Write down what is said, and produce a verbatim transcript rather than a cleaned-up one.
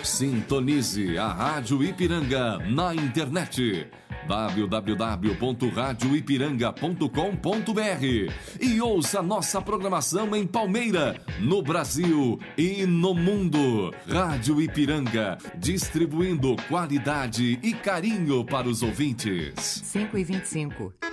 Sintonize a Rádio Ipiranga na internet w w w ponto rádio ipiranga ponto com ponto b r e ouça nossa programação em Palmeira, no Brasil e no mundo. Rádio Ipiranga, distribuindo qualidade e carinho para os ouvintes. cinco e vinte e cinco.